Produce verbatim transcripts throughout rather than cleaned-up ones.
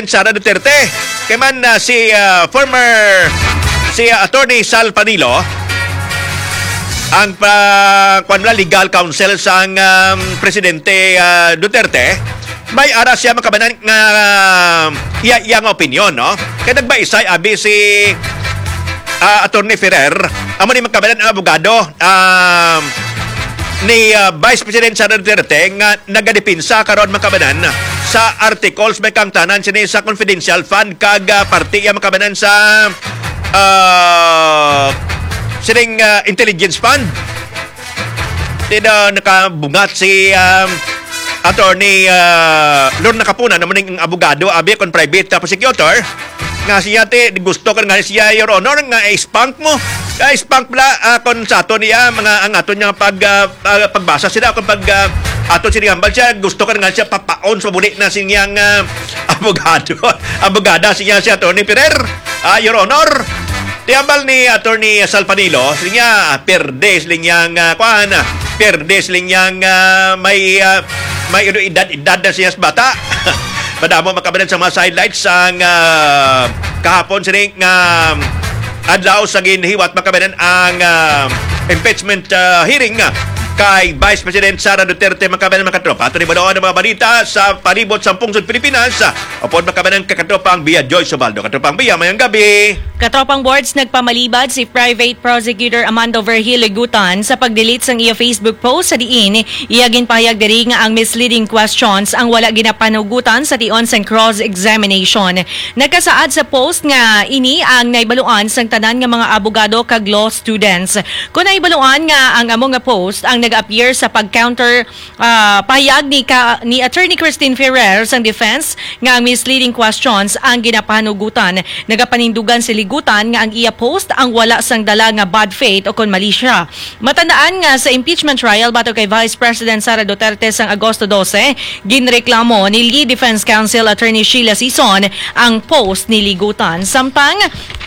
President Sara Duterte. Kaya man uh, si uh, former si uh, Attorney Sal Panilo, ang uh, legal counsel sa um, Presidente uh, Duterte, may ara siya makabanan nga uh, iya, iya nga opinion, no? Kaya nagbaisay abi si uh, Attorney Ferrer, amo ni makabanan ang abogado uh, ni uh, Vice President Sara Duterte nga nagadepinsa karon makabanan sa articles may kang tanan sini sa confidential fund kag uh, partiya makabanan sa uh, sining uh, intelligence fund. Tida nakabungat si um, Attorney uh, Lorna Capuna naman ng abogado abi kon private uh, prosecutor nga siya te gusto kan nga siya Your Honor nga i-spunk mo. Kaya spunk pala uh, kon sa ato niya mga ang ato niya pag uh, uh, pagbasa sila kung pag uh, ato siya hambal siya gusto kan nga siya papaon sa muli na sinyang uh, abogado. Abogada siya si Attorney Ferrer. Uh, Your Honor, tiyambal ni Attorney Salpanilo, siya perde silang uh, kuan, perde silang uh, may uh, may edad-edad na siya sa bata. Madamo makabalan sa mga sidelights ang uh, kahapon sining uh, adlaw sa ginhiwat makabalan ang uh, impeachment uh, hearing uh, kay Vice President Sara Duterte makabalan makatropa. Ito ni Badoan ng mga balita sa palibot sa pungsod Pilipinas. Upon makabalan kakatropang Bia Joyce Sobaldo. Katropang Bia, mayang gabi. Katropang boards nagpamalibad si Private Prosecutor Amando Vergil Legutan sa pag-delete sang iya Facebook post sa diin iya ginpahayag diri nga ang misleading questions ang wala ginapanugutan sa tion sang cross-examination. Nagkasaad sa post nga ini ang naibaluan sang tanan nga mga abogado kag law students. Kung naibaluan nga ang amo nga post ang nag-appear sa pag-counter uh, pahayag ni, ka, ni Attorney Christine Ferrer sang defense nga ang misleading questions ang ginapanugutan. Nagapanindugan si Ligutan nga ang iya post ang wala sang dala nga bad faith o kon mali siya. Matandaan nga sa impeachment trial bato kay Vice President Sara Duterte sang Agosto twelve, ginreklamo ni Lead Defense Counsel Attorney Sheila Sison ang post ni Ligutan. Samtang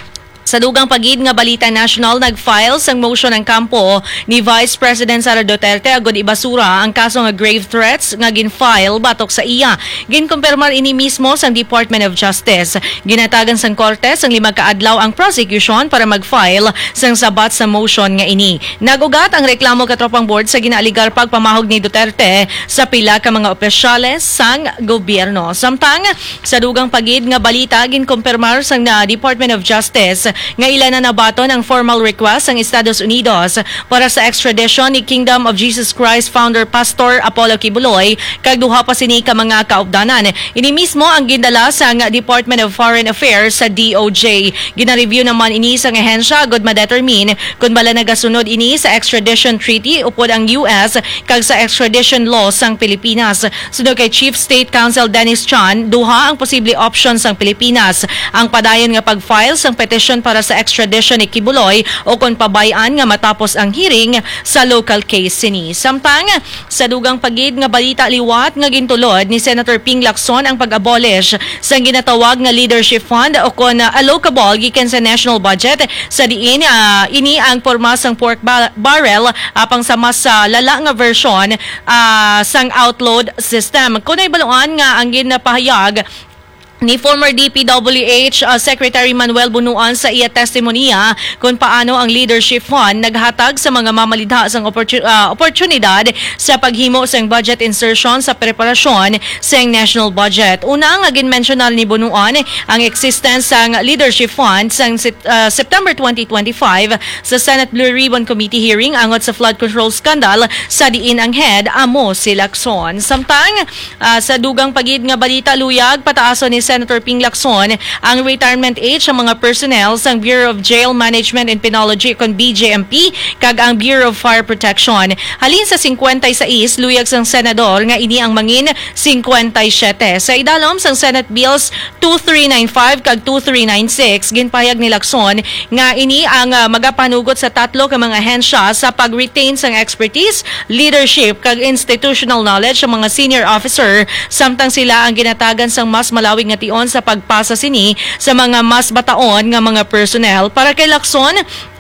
sa dugang pagid nga balita national, nag-file sang motion ng kampo ni Vice President Sara Duterte agud ibasura ang kaso nga grave threats nga gin-file batok sa iya. Ginkumpirmar ini mismo sang Department of Justice. Ginatagan sang korte sang limag kaadlaw ang prosecution para mag-file sang sabat sa motion nga ini. Nagugat ang reklamo katropang board sa ginaaligar pagpamahog ni Duterte sa pila ka mga opisyales sang gobyerno. Samtang sa dugang pagid nga balita, ginkumpirmar sang na Department of Justice nga ilan na nabaton ang formal request ng Estados Unidos para sa extradition ni Kingdom of Jesus Christ founder Pastor Apollo Kibuloy kag duha pa sini ka mga kaupdanan. Ini mismo ang gindala sa Department of Foreign Affairs sa D O J. Gina-review naman ini sa ahensya agud ma-determine kung bala nagasunod ini sa extradition treaty upod ang U S kag sa extradition law sang Pilipinas. Sunod kay Chief State Counsel Dennis Chan, duha ang posible options sang Pilipinas. Ang padayon nga pag-file sang petition para sa extradition ni Kibuloy o kung pabayaan nga matapos ang hearing sa local case sini. Samtang sa dugang pagid nga balita liwat nga gintulod ni Senator Ping Lacson ang pag-abolish sa ginatawag nga leadership fund o kung uh, allocable gikan sa national budget sa diin uh, ini ang porma sang pork ba- barrel apang sa mas uh, lala nga version uh, sang outload system. Kung naibaluan nga ang ginapahayag ni former D P W H uh, Secretary Manuel Bunuan sa iya testimonya kung paano ang leadership fund naghatag sa mga mamalidha sang oportun- uh, oportunidad sa paghimo sang budget insertion sa preparasyon sang national budget. Una nga ginmensyonal ni Bunuan ang existence sang leadership fund sang uh, September twenty twenty-five sa Senate Blue Ribbon Committee hearing angot sa flood control scandal sa diin ang head amo si Lacson. Samtang uh, sa dugang pagid nga balita luyag pataason ni Senator Ping Lacson ang retirement age sa mga personnel sang Bureau of Jail Management and Penology kon B J M P kag ang Bureau of Fire Protection. Halin sa fifty-six luyag sang senador nga ini ang mangin fifty-seven. Sa idalom sang Senate Bills twenty-three ninety-five kag twenty-three ninety-six ginpahayag ni Lacson nga ini ang uh, magapanugot sa tatlo ka mga hensya sa pag-retain sang expertise, leadership kag institutional knowledge sa mga senior officer samtang sila ang ginatagan sang mas malawig nga tion sa pagpasa sini sa mga mas bataon nga mga personnel. Para kay Lacson,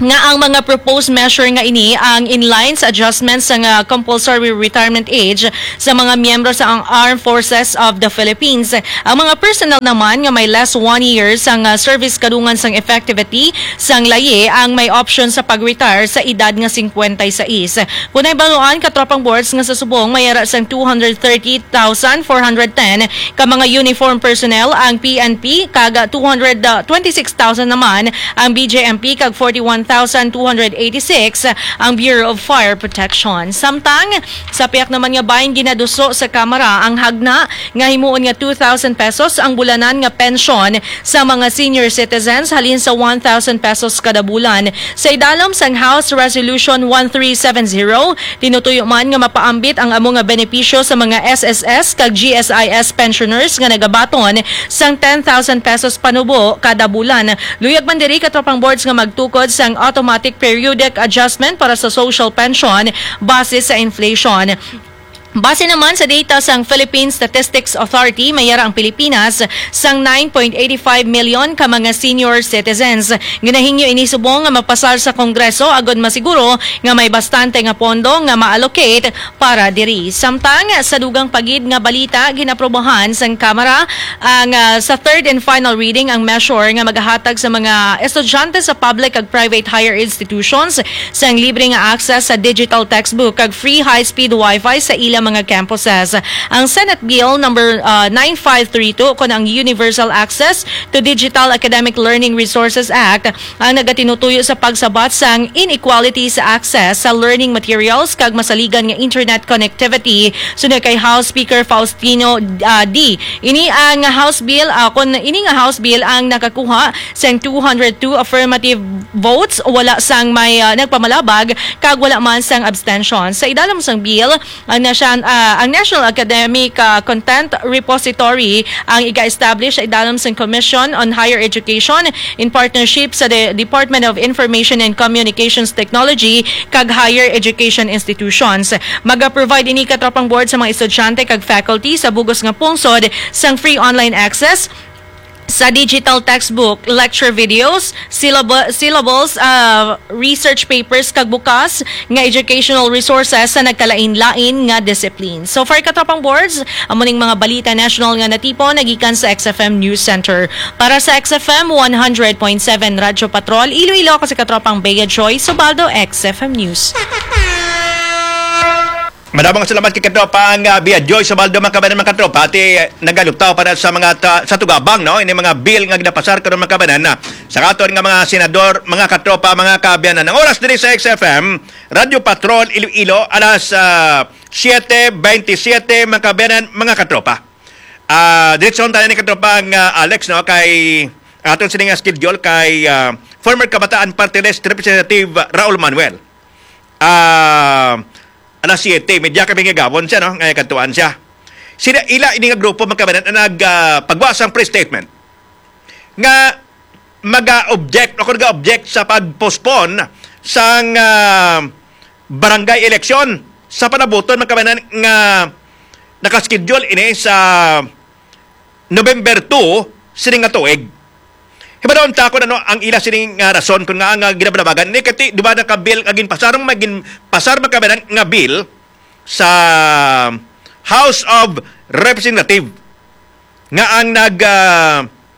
nga ang mga proposed measure nga ini ang inline sa adjustments sa nga compulsory retirement age sa mga miyembro sa ang Armed Forces of the Philippines. Ang mga personnel naman nga may less one year sang uh, service kadungan sang effectivity sang laye ang may option sa pag-retire sa edad nga fifty-six. Kunay baluan katropang boards nga sa subong mayara sang two hundred thirty thousand four hundred ten ka mga uniform personnel ang P N P kaga two hundred twenty-six thousand naman ang B J M P kag forty-one thousand two hundred eighty-six ang Bureau of Fire Protection. Samtang sa piyak naman nga bahin ginaduso sa Kamara ang hagna nga himuon nga two thousand pesos ang bulanan nga pensyon sa mga senior citizens halin sa one thousand pesos kada bulan. Sa idalom sang House Resolution thirteen seventy, tinutuyo man nga mapaambit ang amo nga benepisyo sa mga S S S kag G S I S pensioners nga nagabaton sang ten thousand pesos panubo kada bulan. Luyag man diri katropang boards nga magtukod sang automatic periodic adjustment para sa social pension base sa inflation. Base naman sa data sang Philippine Statistics Authority, mayara ang Pilipinas sang nine point eight five million ka mga senior citizens. Ginahingyo ini subong nga mapasar sa Kongreso agod masiguro nga may bastante nga pondo nga ma-allocate para diri. Samtang sa dugang pagid nga balita ginaprobahan sang Kamara ang uh, sa third and final reading ang measure nga magahatag sa mga estudyante sa public ag private higher institutions sang libre nga access sa digital textbook ag free high-speed wifi sa ilang mga campuses. Ang Senate Bill number uh, nine five three two kon ang Universal Access to Digital Academic Learning Resources Act ang nagatinutuyo sa pagsabat sang inequality sa access sa learning materials kag masaligan nga internet connectivity sunod kay House Speaker Faustino uh, D. Ini ang House Bill uh, kon ini nga House Bill ang nakakuha sang two hundred two affirmative votes, wala sang may uh, nagpamalabag kag wala man sang abstention. Sa idalom sang bill ang nasya Uh, ang National Academic uh, Content Repository ang iga-establish sa idalom sa Commission on Higher Education in partnership sa De- Department of Information and Communications Technology kag higher education institutions. Maga-provide ini katropang board sa mga estudyante kag faculty sa bugos nga pungsod sang free online access sa digital textbook, lecture videos, syllab- syllables, uh, research papers kag bukas nga educational resources sa nagkalain-lain nga discipline. So far katropang boards, amuning mga balita national nga natipo nagikan sa X F M News Center. Para sa X F M one hundred point seven Radyo Patrol, Iloilo kasi katropang Bea Joy, Subaldo, X F M News. Maraming salamat kay katropa ang uh, Bea Joy sa baldo mga kabanan mga katropa. Ati uh, nagaluptaw para sa mga ta, sa tugabang no ini mga bill nga ginapasar karon mga kabanan na sa katon nga mga senador, mga katropa, mga kaabyanan. Ang oras diri sa X F M Radio Patrol Iloilo alas uh, seven twenty-seven mga kaabyanan mga katropa. Ah uh, diretso tayo ni katropa ang uh, Alex no kay aton sining schedule kay uh, former Kabataan Party List Representative Raul Manuel. Ah uh, alas siete, medya kami nga gawon siya, no? Ngayon kantuan siya. Sila, ila, ini nga grupo magkabanan na nagpagwasang uh, pre-statement nga mag-object, o kung nag-object sa pag-postpone sang uh, barangay election sa panabuton magkabanan nga nakaschedule ini sa November two sining nga tuig. Himadon ta ko ano ang ila sining nga rason kung nga ang uh, ginabalabagan ni kati duba na ka bill agin pasarong magin pasar magkabanan nga bill sa House of Representative nga ang nag uh,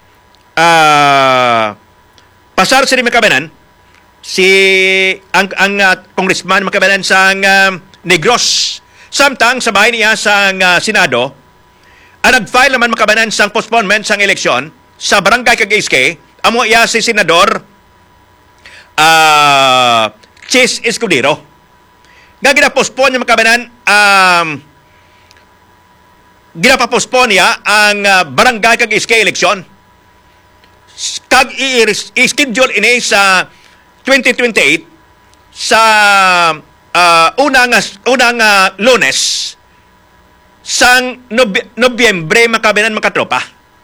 uh, pasar sining magkabanan si ang ang uh, congressman magkabanan sa uh, Negros samtang sa bahay niya sa uh, Senado ang nag-file naman magkabanan sang postponement sang eleksyon sa barangay kag S K amo iya si Senador uh, Chis Escudero. Nga gina-postpone yung makabanan, um, gina-postpone niya ang uh, barangay kag S K election. Kag i-schedule ini sa twenty twenty-eight sa uh, unang, unang uh, Lunes sang Nob- Nobyembre makabanan makatropa.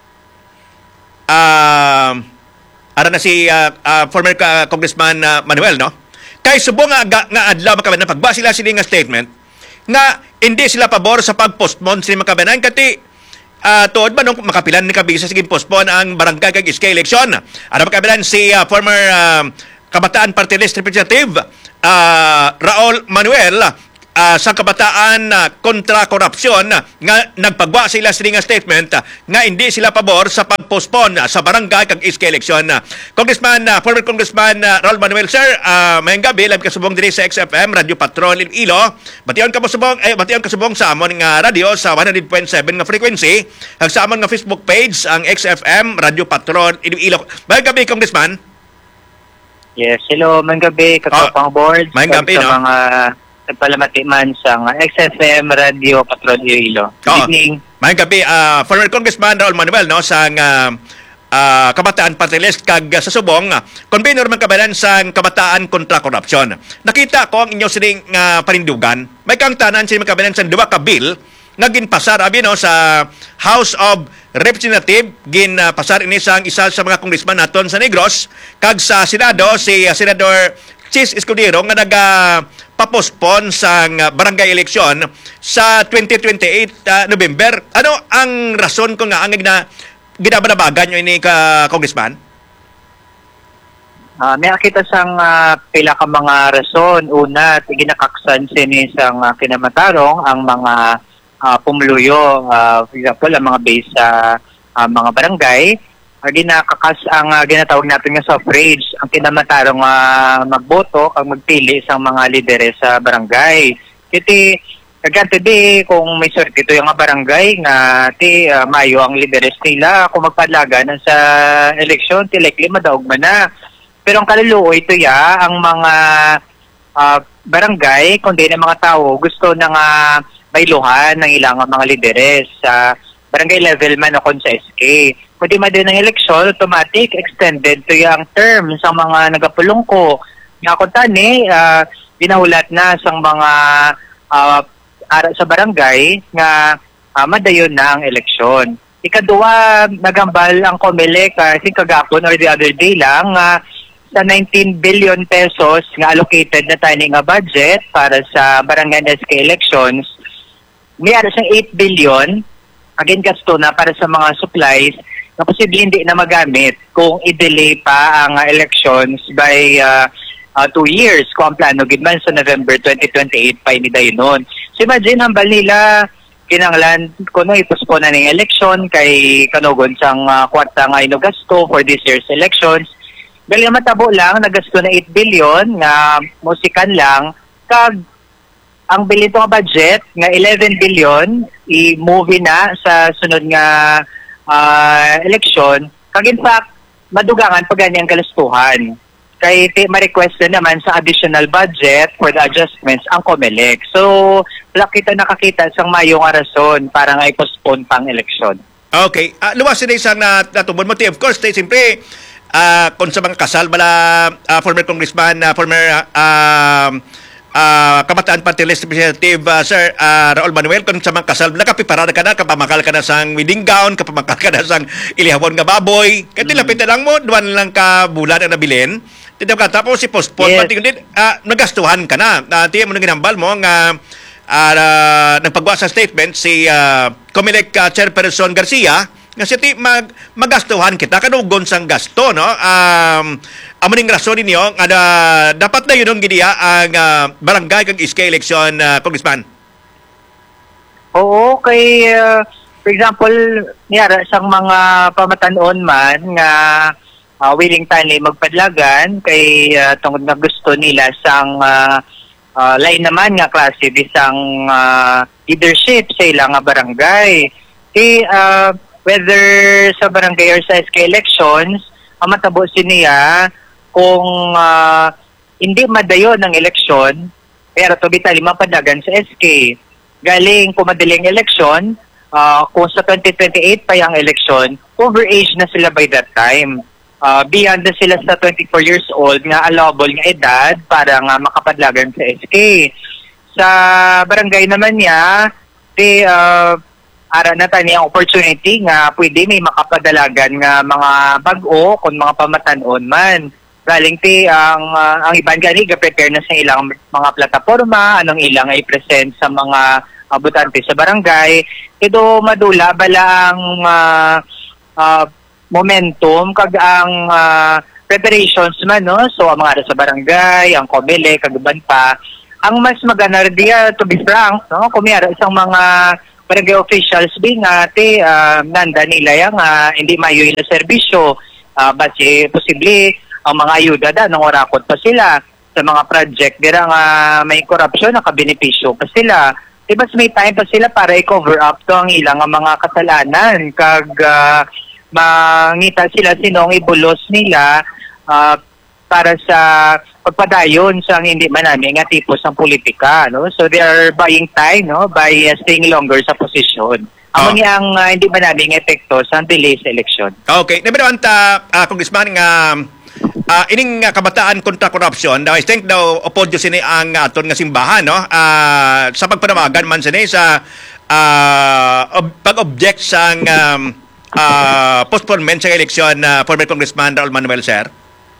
Ah... Uh, Ara na si uh, uh, former uh, Congressman uh, Manuel, no? Kay subo nga, nga, nga adlaw makabanan, pagba sila sila nga statement, nga hindi sila pabor sa pag-postpone sila makabanan, kati uh, tuod ba nung makapilan ni kabisa sige postpone ang barangay kag S K election. Ara makabanan si uh, former uh, Kabataan Party List Representative uh, Raul Manuel uh, sa Kabataan uh, kontra Korupsyon uh, nga nagpagwa sila sa nga statement uh, nga hindi sila pabor sa pag-postpone uh, sa barangay kag iska eleksyon. Uh, Congressman, uh, former Congressman uh, Raul Manuel, sir, uh, mayang gabi, live kasubong diri sa X F M, Radio Patrol Iloilo. Bation ka subong, eh, bation kasubong sa amon nga radio sa one hundred point seven nga frequency, ag sa amon nga Facebook page, ang X F M, Radio Patrol Iloilo. Mayang gabi, Congressman. Yes, hello, mayang gabi, kakapang oh, board. Mayang gabi, sa no? mga nagpalamati man sa X F M Radio Patrol Iloilo. Good Oh, evening. mayang gabi, uh, former Congressman Raul Manuel, no, sa uh, uh, Kabataan Party List kag uh, sa subong, uh, convener man kabalan sa Kabataan kontra Korupsyon. Nakita ko ang inyo sining uh, panindugan. May kang tanan sining kabalan sa duwa ka bill nga ginpasar abi no sa House of Representative, ginpasar ini sang isa sa mga congressman naton sa Negros, kag sa Senado si uh, Senador Chis Escudero nga naga papospon sa barangay eleksyon sa twenty twenty-eight uh, November. Ano ang rason ko nga ang na ginabanabagan nyo ini ka Congressman? Uh, may akita sang uh, pila ka mga rason. Una, ginakaksan sini sang uh, kinamatarong ang mga uh, pumuluyo, uh, for example, ang mga base sa uh, mga barangay. Uh, ginakakas ang uh, ginatawag natin nga suffrage, ang kinamatarong uh, magboto kag magpili sa mga lideres sa barangay. Iti kagante di kung may sorte ito yung barangay nga ti uh, mayo ang lideres nila kung magpadlagan sa eleksyon, ti likely madaog man na. Pero ang kaluluoy ito ya ang mga uh, barangay kundi ng mga tao gusto na nga bailuhan ng ilang mga lideres sa barangay level man o kon sa S K. Kundi madin ng eleksyon, automatic, extended to yung term sa mga nagapulong ko. Nga kung tani, uh, binahulat na sa mga uh, ara sa barangay nga uh, madayon na ang eleksyon. Ikaduwa, nagambal ang COMELEC, uh, si kagapon or the other day lang, uh, sa nineteen billion pesos nga allocated na tani nga budget para sa barangay S K elections, may ara siyang eight billion, again gasto na para sa mga supplies, na posible hindi na magamit kung i-delay pa ang uh, elections by uh, uh, two years kung ang plano gidman sa November twenty twenty-eight pa ini dayon nun. So imagine, hambal nila kinanglan kuno i-postpone na ng election kay kanugon sang uh, kwarta nga inugasto for this year's elections. Dahil nga matabo lang, nagasto na eight billion nga musikan lang, kag ang bilhin nga budget nga eleven billion i-movie na sa sunod nga Uh, election, kag in fact, madugangan pa ganyang kalastuhan. Kay ma-request na naman sa additional budget for the adjustments ang COMELEC. So, wala kita nakakita sa mayong rason para nga i-postpone pang eleksyon. Okay. Uh, luwas na isang natubon mo. Of course, tayo simpre, uh, kung sa mga kasal, bala uh, former congressman, uh, former uh, Uh, Kabataan Party List Representative uh, Sir uh, Raul Manuel, kung sa mga kasal nakapiparada ka na, kapamakal ka na sang wedding gown, kapamakal ka na sang ilihawon nga baboy, kaya tilapit na lang mo duwan lang ka bulan ang nabilin tita ka, tapos si postpone yes. pati kundi uh, nagastuhan ka na uh, tiyan mo nang ginambal mo nga uh, uh, nagpagawa sa statement si uh, COMELEC uh, Chairperson Garcia nga siya ti mag, magastuhan kita kanugon sang gasto, no? Um, amuning rason ninyo nga uh, dapat na yun ang gidiya ang uh, barangay kag iska election, uh, Congressman. Oo, kay uh, for example, niyara sang mga pamatanon man nga uh, willing tani magpadlagan kay uh, tungod nga gusto nila sang uh, uh, lain naman nga klase bisang uh, leadership sa ilang nga barangay. Kay uh, whether sa barangay or sa S K elections, ang matabo siniya kung uh, hindi madayon ng eleksyon, pero to bitali mapadagan sa S K. Galing kung madaling eleksyon, uh, kung sa twenty twenty-eight pa yung eleksyon, overage na sila by that time. Uh, beyond na sila sa twenty-four years old nga allowable nga edad para nga makapadlagan sa S K. Sa barangay naman niya, di uh, ara na tani ang opportunity nga pwede may makapadalagan nga mga bag-o kung mga pamatanon man. Galing ti ang uh, ang iban gani ga-prepare na sa ilang mga plataporma, anong ilang i-present sa mga uh, botante sa barangay. Ito madula bala ang uh, uh, momentum kag ang uh, preparations man, no? So, ang mga sa barangay, ang Comelec, kaguban pa, ang mas maganda diya, to be frank, no? Kung mayroon isang mga barangay officials, din nga, te, uh, nanda nila yung uh, hindi mayo yung serbisyo, uh, basi, posible, ang mga ayuda da, nang orakot pa sila sa mga project, dira nga may korupsyon, nakabenepisyo pa sila. Diba may time pa sila para i-cover up to ang ilang mga kasalanan, kag uh, mangita sila sinong ibulos nila uh, para sa pagpadayon sa hindi manami nga tipos ng politika, no? So they are buying time, no, by uh, staying longer sa posisyon. Amo Oh. ni ang uh, hindi manami nga epekto sa delay sa election. Okay. Nabi naman ta, uh, Congressman, nga uh, ining uh, kabataan kontra corruption, daw I think daw opodyo sini ang uh, aton nga simbahan, no? Uh, sa pagpanamagan man sini sa uh, ob- pag-object sa um, uh, postponement sa eleksyon uh, former Congressman Raul Manuel, sir.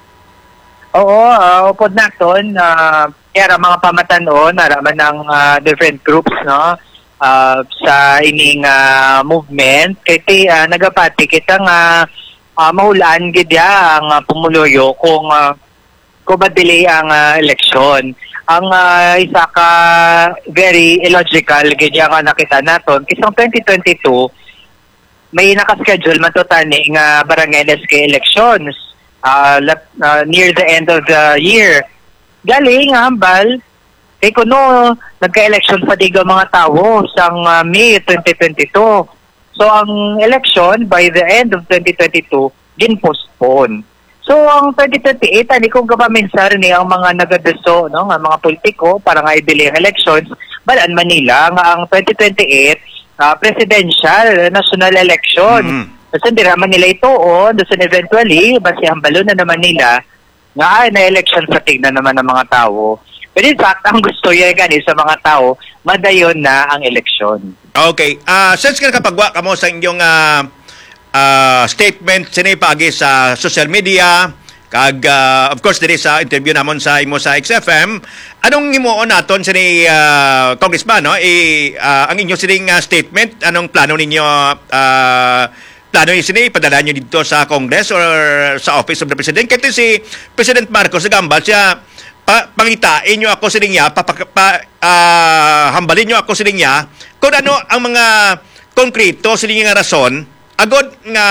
Oo, uh, upod naton, uh, kaya mga pamatanon, naraman ng uh, different groups, no? Uh, sa ining uh, movement, kaya uh, nagapati kita nga uh, mahulaan gidya ang uh, pumuluyo kung uh, kung ba-delay ang uh, eleksyon. Ang uh, isa ka very illogical gidya nga nakita naton, kisang twenty twenty-two, may nakaschedule matutani nga barangay L S K elections uh, uh, near the end of the year. Galing, hambal, kay kuno, nagka-election pa diga mga tao sang uh, May twenty twenty-two. So, ang election, by the end of twenty twenty-two, gin-postpone. So, ang twenty twenty-eight, ani kong gabaminsar ni ang mga nagadeso, no, nga mga politiko, para nga i-delay ang elections, balaan Manila, nga ang twenty twenty-eight, uh, presidential, national election. Mm-hmm. Kasi hindi naman nila ito, oh, doon eventually, basi hambalo na naman nila, nga ay na-election fatigue na naman ng mga tao. Pero in fact, ang gusto yan gani sa mga tao, madayon na ang eleksyon. Okay. Uh, since ka nakapagwa ka mo sa inyong uh, uh, statement sinipagi sa social media, kag uh, of course diri sa interview namon sa imo sa X F M, anong himuon naton sini uh, Congressman, no? I, uh, ang inyo sining uh, statement, anong plano ninyo, uh, plano niyo sini padala niyo dito sa Congress or sa Office of the President? Kasi si President Marcos Gambal siya pa, pangitain nyo ako sining niya, pa, pa, pa, uh, hambalin nyo ako sining niya, kung ano ang mga konkreto sining nga rason, agod nga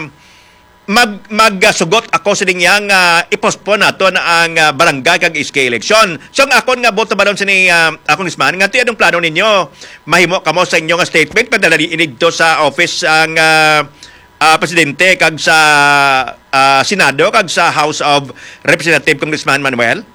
mag magsugot ako sining niya nga i-postpone nato na ang uh, barangay kag S K election. So ang akon nga boto balon sini uh, akong isman, nga ti anong plano ninyo? Mahimo kamo sa inyo nga statement, padala inig to sa office ang uh, uh, presidente kag sa uh, Senado kag sa House of Representative Congressman Manuel?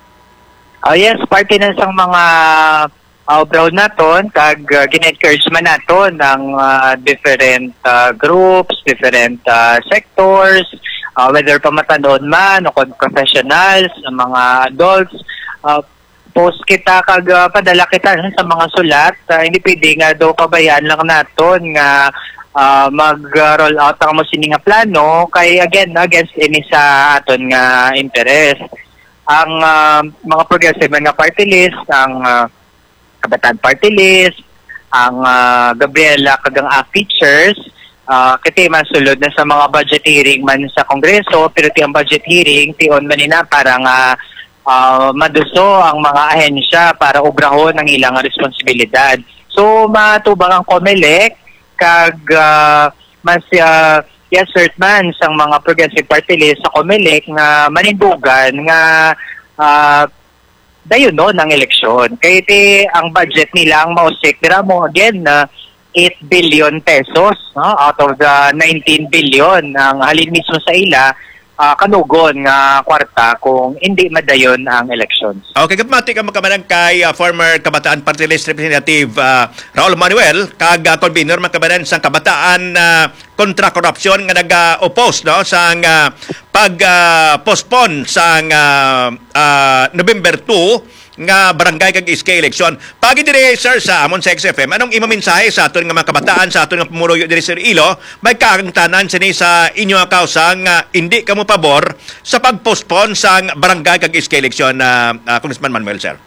Oh yes, parte na sang mga uh, brown naton, kag uh, gin-encourage man naton ng uh, different uh, groups, different uh, sectors, uh, whether pamatanon man o professionals, mga adults, uh, post kita kag uh, padala kita sa mga sulat, uh, hindi pwede nga daw pabayaan lang naton nga uh, mag-roll out ang masining nga plano kay again against ini sa aton nga interest. Ang uh, mga progressive nga party list, ang uh, Kabataan Party List, ang uh, Gabriela kagang uh, features, uh, kasi masulod na sa mga budget hearing man sa Kongreso, pero ti ang budget hearing, tion man na parang uh, uh, maduso ang mga ahensya para obrahon ang ilang responsibilidad. So, matubang ang Comelec, kag uh, mas uh, i-assert man sang mga progressive party list sa Comelec nga manindugan nga uh, dayon no ng eleksyon. Kaya ti ang budget nila ang mausik dira mo again na uh, eight billion pesos, no, out of the nineteen billion ang halin mismo sa ila uh, kanugon nga kwarta kung hindi madayon ang elections. Okay, kapmati ka magkamanang kay uh, former Kabataan Party List Representative uh, Raul Manuel, kag uh, convener magkabanan sang Kabataan uh, kontra korupsyon nga nag-oppose no sang uh, pag-postpone uh, sang uh, uh, November two nga barangay kag S K election. Pagi dire sir sa amon sa X F M, anong imo mensahe sa aton nga mga kabataan, sa aton nga pumuruyo dire sa Ilo, may kakangtanan sini sa inyo nga kausa nga hindi kamo pabor sa pag-postpone sang barangay kag S K election na uh, uh, Congressman Manuel, sir?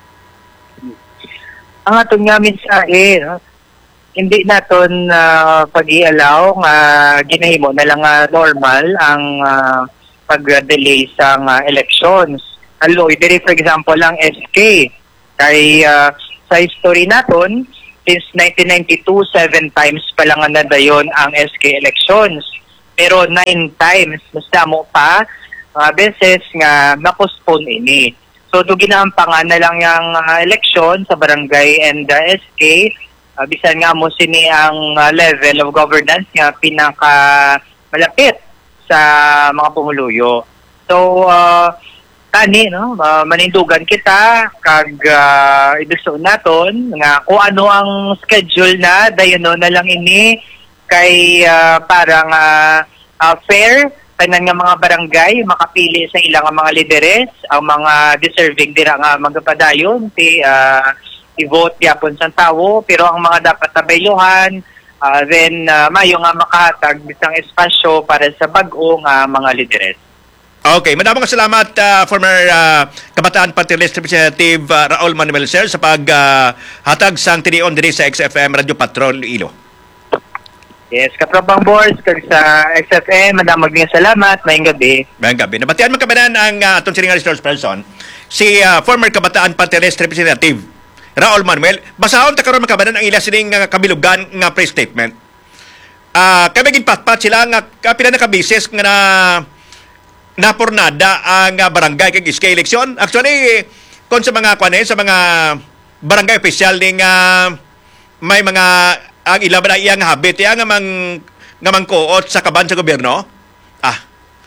Ang aton nga mensahe, no? Hindi naton uh, pag-ialaw nga uh, ginahimo na lang uh, normal ang uh, pag-delay sa uh, elections. Alo, diri for example lang S K. Kay uh, sa history naton, since nineteen ninety-two, seven times pa lang na dayon ang S K elections. Pero nine times, mas damo pa, mga beses nga na-postpone ini. So, do ginaampangan na lang yung uh, election sa barangay and uh, S K. Uh, bisan nga mo sini ang uh, level of governance nga pinaka malapit sa mga pumuluyo. So, uh, tani, no, uh, manindugan kita kag uh, ibigso naton nga kung ano ang schedule na, dayon no, na lang ini kay uh, parang uh, uh, fair tanan nga mga barangay makapili sa ilang mga lideres, ang mga deserving dira nga magpadayon ti uh, i-vote yapon sa tawo, pero ang mga dapat tabaylohan uh, then uh, mayo nga makahatag bisang espasyo para sa bag-o nga mga lideres. Okay, madaming salamat uh, former uh, Kabataan Party List Representative uh, Raul Manuel Ser sa paghatag uh, sang tinion diri sa X F M Radio Patrol Ilo. Yes, katrabang boards kag sa X F M, madamag nga salamat, mayong gabi. Mayong gabi. Nabatian man kabanan ang uh, atong siningang resource person, si uh, former Kabataan Party List Representative Raul Manuel. Basahon ta karon makabanan ang ila sining nga kabilugan nga press statement. Ah, uh, kay maging patpat sila nga kapila na kabises nga na napurnada ang uh, barangay kag iskay eleksyon. Actually, kon sa mga kuan sa mga barangay official ning uh, may mga ang ilaban na iyang habit iya nga mang nga mangkuot sa kaban sa gobyerno. Ah.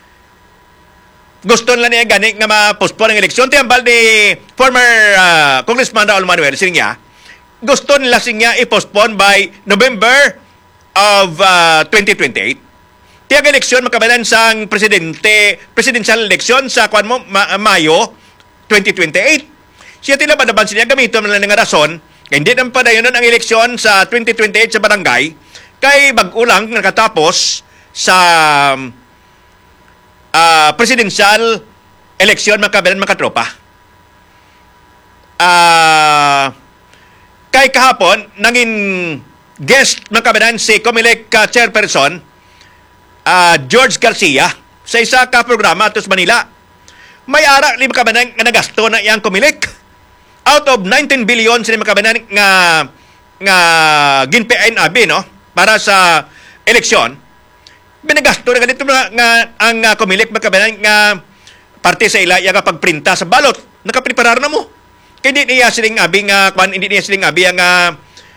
Gusto nila niya gani nga ma-postpone ang eleksyon. Tiyambal ni former uh, Congressman Raul Manuel Singya, gusto nila Singya i-postpone by November of uh, twenty twenty-eight. Tiyang eleksyon makabalan sang presidente, presidential election sa kwan mo ma- Mayo twenty twenty-eight. Siya tila badaban siya gamito man lang nga rason kaya hindi naman padayon ang eleksyon sa twenty twenty-eight sa barangay kay bag-ulang nakatapos sa uh, presidential eleksyon makabalan makatropa. Uh, kay kahapon nangin guest makabalan si Comelec uh, chairperson uh, George Garcia sa isa ka programa atos Manila. May ara lima kabanan nga nagasto na iyang Comelec. Out of nineteen billion sila makabanan nga nga ginpain abi no para sa eleksyon. Binagasto na ganito nga, nga ang uh, Comelec makabanan nga parte sa ila nga pagprinta sa balot. Nakapreparar na mo. Kaya hindi niya siling abi nga kwan hindi niya siling abi nga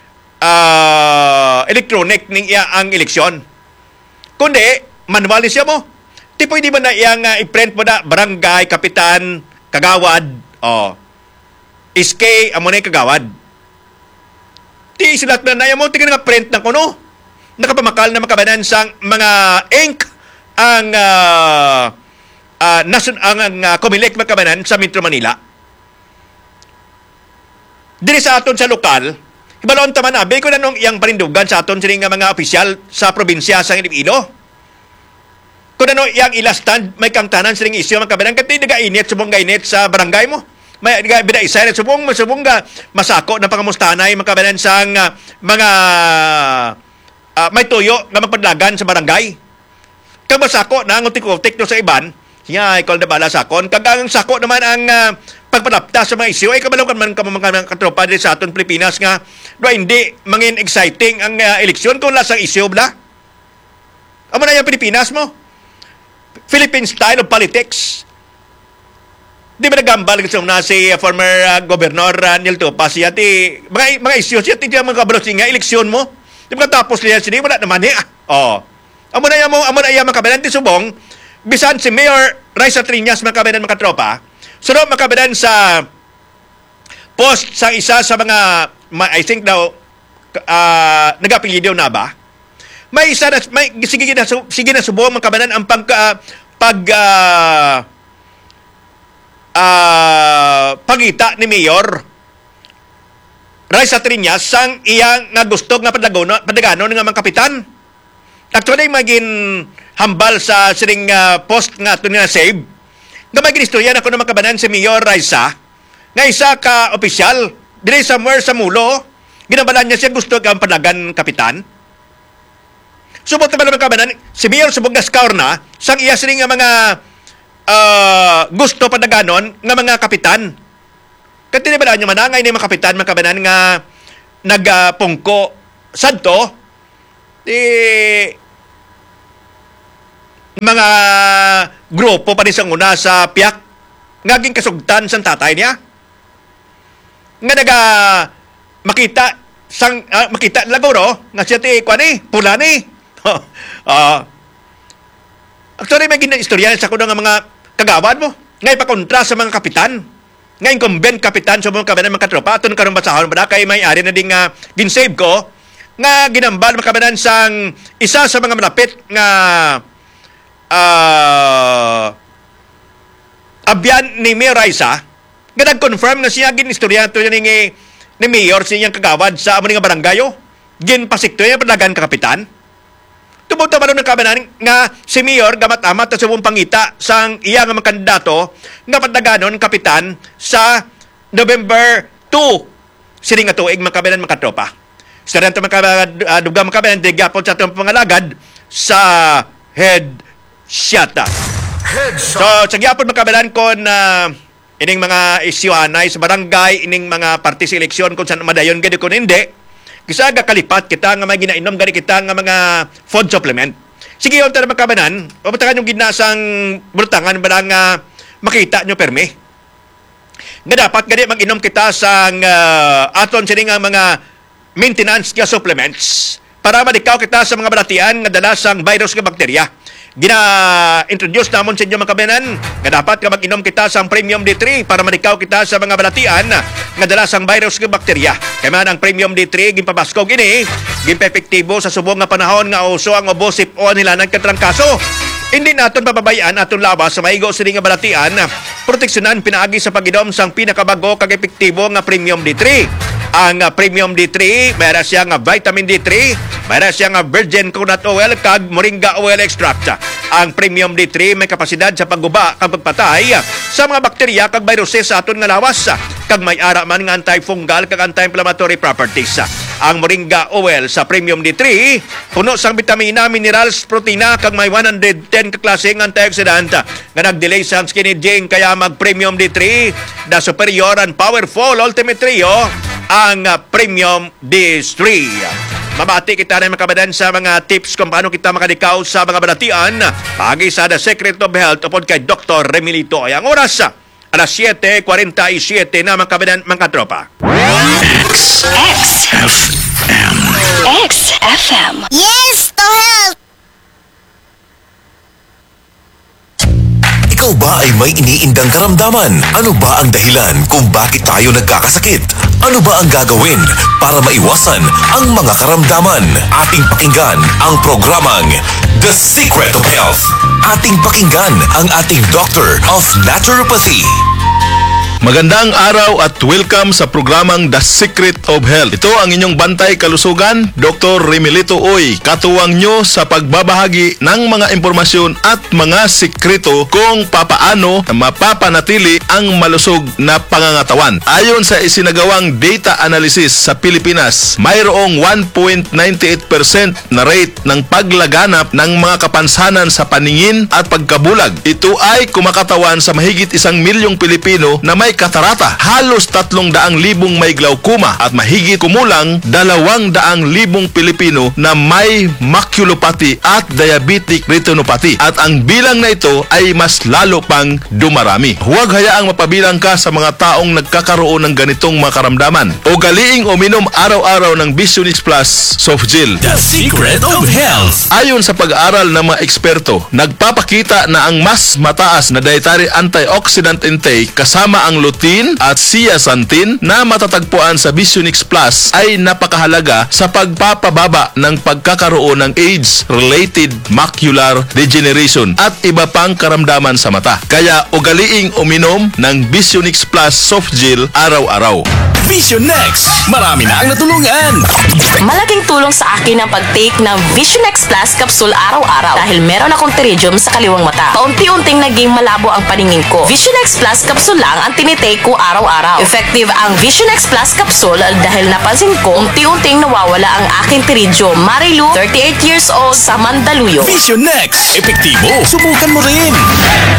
uh, electronic ning iya ang eleksyon. Kundi manual siya mo. Di pwede ba na iya nga i-print mo na barangay, kapitan, kagawad, oh. Iskay, amo na kagawad. Di silat na na mo, tingin nga print na kuno. Nakapamakal na makabanan sang mga ink ang uh, uh, nasun, ang, ang uh, Comelec makabanan sa Metro Manila. Diri sa aton sa lokal, hibalon taman na, ko na nung iyang parindugan sa aton sining mga opisyal sa probinsya sa Iloilo. Kung ano iyang ilastan, may kang tanan sining isyo makabanan, kasi nag-ainit, subong gainit sa barangay mo. May bida isa rin subong subong nga masako na pangamustanay makabanan sang uh, mga uh, may tuyo nga magpadlagan sa barangay. Kag masako na ang utik-utik no sa iban, siya ikaw na bala sakon. Kag ang sako naman ang uh, pagpadapta sa mga isyu ay kabalaw man ka mga katropa diri sa aton Pilipinas nga do hindi mangin exciting ang uh, eleksyon kung lasang isyu bla. Amo na yung Pilipinas mo. Philippine style of politics. Di ba nagambal gusto na si uh, former uh, Governor uh, Nel Topas siya ti mga, mga isyo siya ti mga kabalot nga eleksyon mo. Di ba tapos niya sini wala naman eh. Oh. Amo na mo amo na iya makabalan ti subong bisan si Mayor Raisa Triñas makabalan makatropa. Sunod makabalan sa post sa isa sa mga I think daw uh, nagapilido na ba? May isa na may sige na sige na subong makabalan ang pag uh, pag uh, Uh, pagita ni Mayor Raisa Triñas sang iyang nga gusto nga padagano padagano nga mga kapitan. Actually magin hambal sa siring uh, post nga ito nga save nga magin istorya na kuno makabanan si Mayor Raisa nga isa ka opisyal dili somewhere sa Mulo ginabalan niya siya gusto nga padagan kapitan. Subot naman makabanan si Mayor subog nga scour na sang iya siring nga mga ah, gusto pa na ganon nga mga kapitan. Kasi di ba nyo manangay ni mga kapitan, mga kabanan nga nagpungko sadto, di mga grupo pa rin sa una sa piyak ngaging kasugtan sa tatay niya. Nga naga makita sang ah, makita laguro nga siya ti kwani pula ni. Ah. Actually may ginaistorya sa kuno nga mga kagawad mo. Ngay pa kontra sa mga kapitan. Ngay incumbent kapitan sa mga kabanan mga katropa aton karong basahon ba kay may ari na ding uh, ginsave ko nga ginambal mga kabanan sang isa sa mga malapit nga uh, abyan ni Mayor Raisa nga nag-confirm nga siya ginistorya to ni ni Mayor siyang kagawad sa amo nga barangayo ginpasikto niya padagan ka kapitan. Tumuta man ng kabanan nga si Mayor gamat-amat sa subong pangita sang iya nga mga kandidato nga padaganon kapitan sa November two sining nga tuig mga kabanan mga tropa. Sa rento mga uh, dugang mga kabanan digapon sa atong pangalagad sa head shot. So sa gyapon mga kabanan kon uh, ining mga isyuhanay sa barangay ining mga party sa eleksyon kung saan madayon gadi kun hindi. Kisa ga kalipat kita nga may ginainom gani kita nga mga food supplement. Sige yon ta mga kabanan, pabatakan yung ginasang bultangan ba nga makita nyo permi. Nga dapat gani mag-inom kita sa uh, aton sini nga mga maintenance nga supplements para madikaw kita sa mga balatian nga dala sang virus nga bakterya. Gina-introduce namon sa inyo mga kabanan nga dapat ka mag-inom kita sa Premium D three para madikaw kita sa mga balatian nga dala sang virus nga bakterya. Kaya man ang Premium D three gimpabasko gini, gimpa-epektibo sa subong nga panahon nga uso ang ubo sip-on nila nagkatrangkaso. Hindi naton pababayaan aton lawas sa maigo sini nga balatian, proteksyonan pinaagi sa pag-inom sang pinakabago kag epektibo nga Premium D three. Ang uh, Premium D three, mayroon siya nga vitamin D three, mayroon siya nga virgin coconut oil kag moringa oil extract. Ang Premium D three may kapasidad sa pagguba kag pagpatay sa mga bakterya kag viruses sa aton nga lawas kag may ara man nga antifungal kag anti-inflammatory properties. Ang moringa oil sa Premium D three puno sang bitamina, minerals, protina kag may one hundred ten ka klaseng antioxidant nga nagdelay sa skin aging kaya mag Premium D three the superior and powerful ultimate trio ang uh, Premium D three. Mabati kita na makabadan sa mga tips kung paano kita makadikaw sa mga balatian pagi sa The Secret of Health upod kay Doctor Remilito. Ang oras alas siete forty-seven na makabadan mga tropa. X X F M X F M. Yes, to health! Ikaw ba ay may iniindang karamdaman? Ano ba ang dahilan kung bakit tayo nagkakasakit? Ano ba ang gagawin para maiwasan ang mga karamdaman? Ating pakinggan ang programang The Secret of Health. Ating pakinggan ang ating Doctor of Naturopathy. Magandang araw at welcome sa programang The Secret of Health. Ito ang inyong bantay kalusugan, Doctor Remilito Uy. Katuwang nyo sa pagbabahagi ng mga impormasyon at mga sikreto kung papaano mapapanatili ang malusog na pangangatawan. Ayon sa isinagawang data analysis sa Pilipinas, mayroong one point nine eight percent na rate ng paglaganap ng mga kapansanan sa paningin at pagkabulag. Ito ay kumakatawan sa mahigit isang milyong Pilipino na may katarata, halos tatlong daang libong may glaucoma at mahigit kumulang dalawang daang libong Pilipino na may maculopathy at diabetic retinopathy. At ang bilang na ito ay mas lalo pang dumarami. Huwag hayaang mapabilang ka sa mga taong nagkakaroon ng ganitong mga karamdaman. Ugaliing uminom araw-araw ng Visionix Plus Soft Gel. The Secret of Health. Ayon sa pag-aaral ng mga eksperto, nagpapakita na ang mas mataas na dietary antioxidant intake kasama ang lutein at zeaxanthin na matatagpuan sa Visionix Plus ay napakahalaga sa pagpapababa ng pagkakaroon ng age-related macular degeneration at iba pang karamdaman sa mata. Kaya ugaliing uminom ng Visionix Plus Soft Gel araw-araw. Visionex. Marami na ang natulungan. Malaking tulong sa akin ang pag-take ng Visionex Plus Capsule araw-araw dahil meron akong pterygium sa kaliwang mata. Paunti-unting naging malabo ang paningin ko. Visionex Plus Capsule lang ang tinitake ko araw-araw. Effective ang Visionex Plus Capsule dahil napansin ko unti-unting nawawala ang aking pterygium. Marilu, thirty-eight years old, sa Mandaluyong. Visionex. Epektibo. Subukan mo rin.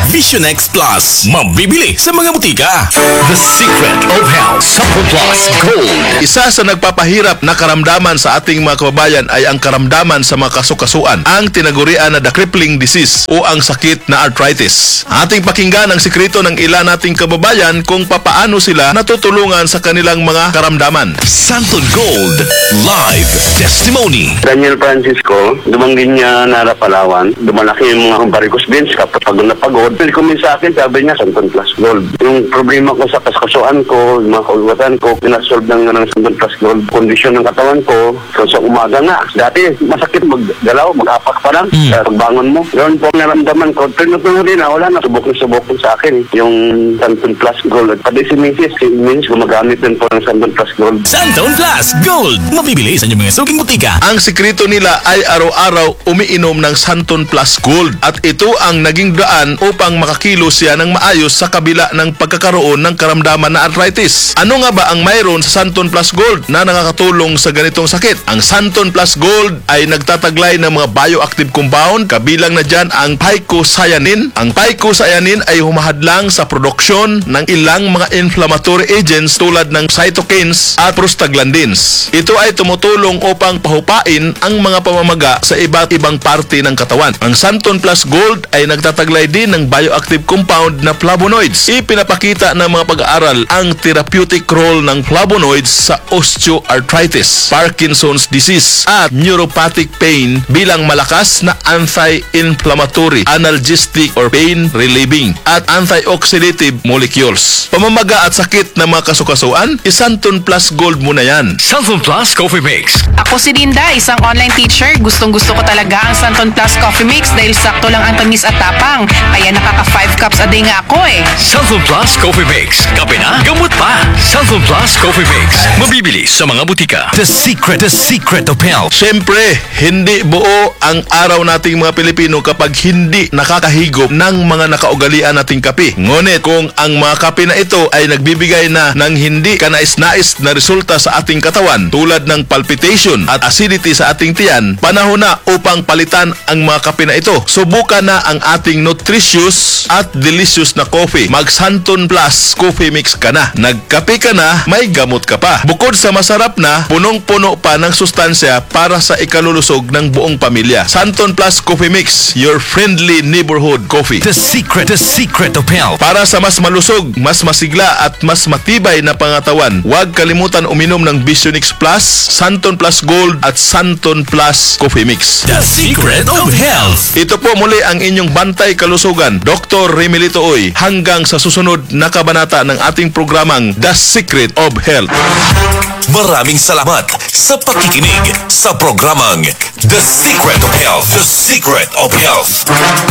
Vision X Plus. Mabibili sa mga butika. The Secret of Health. Santon Plus Gold. Isa sa nagpapahirap na karamdaman sa ating mga kababayan ay ang karamdaman sa mga kasukasuan, ang tinagurian na the crippling disease o ang sakit na arthritis. Ating pakinggan ang sikreto ng ilan nating kababayan kung papaano sila natutulungan sa kanilang mga karamdaman. Santon Gold Live Testimony. Daniel Francisco, dumanggin niya Nara Palawan. Dumalaki yung mga varicose veins kapag pagod na pagod. Pili sa akin, sabi niya, Santon Plus Gold. Yung problema ko sa kaskasuan ko, yung mga kaulwatan ko, pinasolve ng, ng Santon Plus Gold. Kondisyon ng katawan ko, so sa umaga nga. Dati, masakit maggalaw, mag-apak pa lang. Mm. Kaya pagbangon mo. Yun po ang naramdaman ko. Pero natuloy na, wala na. Subok na subok na sa akin. Yung Santon Plus Gold. At pati si Missus, si Mins, gumagamit din po ng Santon Plus Gold. Santon Plus Gold. Mabibili sa inyong mga suking butika. Ang sikreto nila ay araw-araw umiinom ng Santon Plus Gold at ito ang naging daan upang makakilos siya ng maayos sa kabila ng pagkakaroon ng karamdaman na arthritis. Ano nga ba ang mayroon sa Santon Plus Gold na nakakatulong sa ganitong sakit? Ang Santon Plus Gold ay nagtataglay ng mga bioactive compound, kabilang na dyan ang phycocyanin. Ang phycocyanin ay humahadlang sa produksyon ng ilang mga inflammatory agents tulad ng cytokines at prostaglandins. Ito ay tumutulong upang pahupain ang mga pamamaga sa iba't ibang parte ng katawan. Ang Santon Plus Gold ay nagtataglay din ng bioactive compound na flavonoids. Ipinapakita ng mga pag-aaral ang therapeutic role ng flavonoids sa osteoarthritis, Parkinson's disease at neuropathic pain bilang malakas na anti-inflammatory, analgesic or pain relieving at antioxidative molecules. Pamamaga at sakit ng mga kasukasuan, isanton Plus Gold muna yan. Santon Plus Coffee Mix. Ako si Dinda, isang online teacher. Gustong gusto ko talaga ang Santon Plus Coffee Mix dahil sakto lang ang tamis at tapang. Kaya nakaka five cups a day nga ako eh. Santon Plus Coffee Mix. Kape na, gamot pa. Santon Plus Coffee Mix. Mabibili sa mga butika. The Secret, The Secret of Health. Siyempre, hindi buo ang araw nating mga Pilipino kapag hindi nakakahigop ng mga nakaugalian nating kape. Ngunit kung ang mga kape na ito ay nagbibigay na ng hindi kanais-nais na resulta sa ating katawan tulad ng palpitation at acidity sa ating tiyan, panahon na upang palitan ang mga kape na ito. Subukan na ang ating nutritious at delicious na coffee. Mag Santon Plus Coffee Mix ka na. Nagkape ka na, may gamot ka pa. Bukod sa masarap na, punong-puno pa ng sustansya para sa ikalulusog ng buong pamilya. Santon Plus Coffee Mix, your friendly neighborhood coffee. The Secret, The Secret of Health. Para sa mas malusog, mas masigla at mas matibay na pangatawan, huwag kalimutan uminom ng Vision X Plus, Santon Plus Gold at Santon Plus Coffee Mix. The Secret of Health. Ito po muli ang inyong bantay kalusugan, Doctor Remilito Oy, hanggang sa susunod na kabanata ng ating programang The Secret of Health. Maraming salamat sa pakikinig sa programang The Secret of Health. The Secret of Health.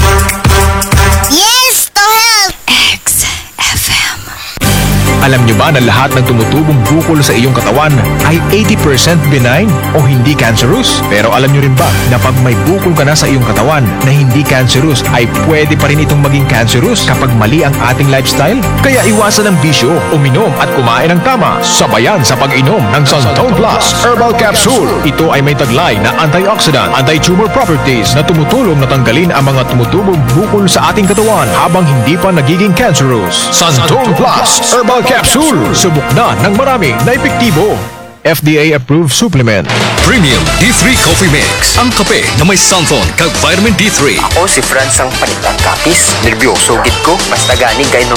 Yes to health! X F M. Alam niyo ba na lahat ng tumutubong bukol sa iyong katawan ay eighty percent benign o hindi cancerous? Pero alam niyo rin ba na pag may bukol ka na sa iyong katawan na hindi cancerous ay pwede pa rin itong maging cancerous kapag mali ang ating lifestyle? Kaya iwasan ang bisyo, uminom at kumain ng tama, sabayan sa pag-inom ng Santon Plus Herbal Capsule. Ito ay may taglay na antioxidant, anti-tumor properties na tumutulong na tanggalin ang mga tumutubong bukol sa ating katawan habang hindi pa nagiging cancerous. Santon Plus Herbal Capsule. Subok na ng marami na epektibo. F D A-approved supplement. Premium D three Coffee Mix. Ang kape na may Santon kag vitamin D three. Ako si Franz ang panitang kapis. Nervyoso gid ko. Basta gani kay no